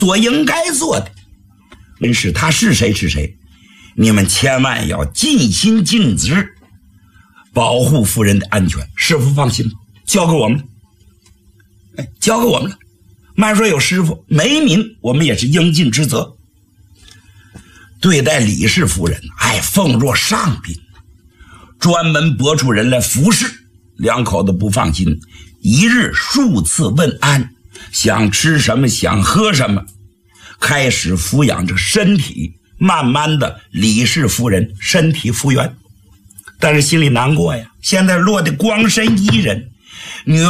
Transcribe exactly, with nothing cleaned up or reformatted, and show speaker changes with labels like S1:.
S1: 所应该做的。人是他是谁是谁，你们千万要尽心尽职，保护夫人的安全。师傅放心，交给我们了，哎，交给我们了。慢说有师傅，没民我们也是应尽职责。对待李氏夫人，哎，奉若上宾，专门拨出人来服侍。两口子不放心，一日数次问安，想吃什么想喝什么，开始抚养着身体。慢慢的，李氏夫人身体复原，但是心里难过呀，现在落得光身一人，女